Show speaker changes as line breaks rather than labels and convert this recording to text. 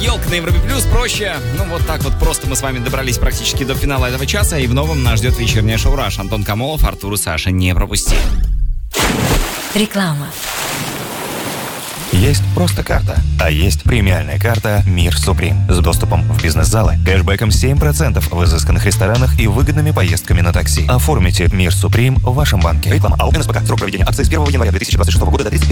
Елка на Европе Плюс, проще. Ну, вот так вот просто мы с вами добрались практически до финала этого часа. И в новом нас ждет вечернее шоу «Раш». Антон Камолов, Артур и Саша. Не пропусти.
Реклама.
Есть просто карта, а есть премиальная карта «Мир Суприм» с доступом в бизнес-залы, кэшбэком 7% в изысканных ресторанах и выгодными поездками на такси. Оформите «Мир Суприм» в вашем банке. Реклама АО «НСПК». Срок проведения акции с 1 января 2026 года до 31